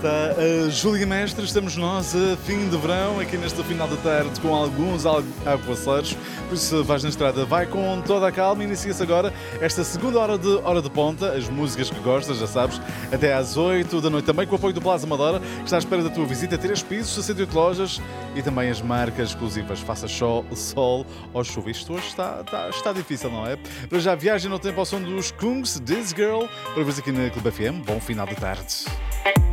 está a Júlia Mestre, estamos nós a fim de verão, aqui neste final da tarde com alguns aguaceiros, por isso vais na estrada, vai com toda a calma. Inicia-se agora esta segunda hora de ponta, as músicas que gostas, já sabes, até às 8 da noite, também com o apoio do Plaza Madeira, que está à espera da tua visita, 3 pisos, 68 lojas e também as marcas exclusivas, faça sol ou chuva. Isto hoje está difícil, não é? Para já, viagem no tempo ao som dos Kungs, This Girl, para ver aqui na Clube FM. Bom final de tarde.